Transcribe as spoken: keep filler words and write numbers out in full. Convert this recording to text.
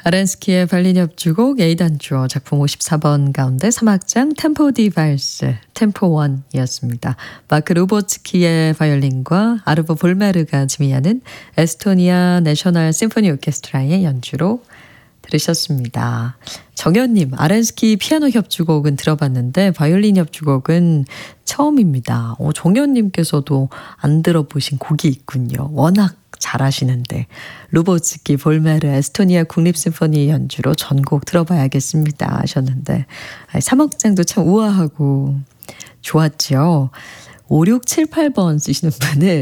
아렌스키의 발린 협주곡 A단주어 작품 오십사 번 가운데 삼 악장 템포 디 발스 템포 일이었습니다. 마크 루보츠키의 바이올린과 아르보 볼메르가 지휘하는 에스토니아 내셔널 심포니 오케스트라의 연주로 들으셨습니다. 정현님, 아렌스키 피아노 협주곡은 들어봤는데 바이올린 협주곡은 처음입니다. 오, 정현님께서도 안 들어보신 곡이 있군요. 워낙 잘하시는데 루보츠키, 볼메르, 에스토니아 국립심포니 연주로 전곡 들어봐야겠습니다 하셨는데 삼 악장도 참 우아하고 좋았죠. 오육칠팔 번 쓰시는 분은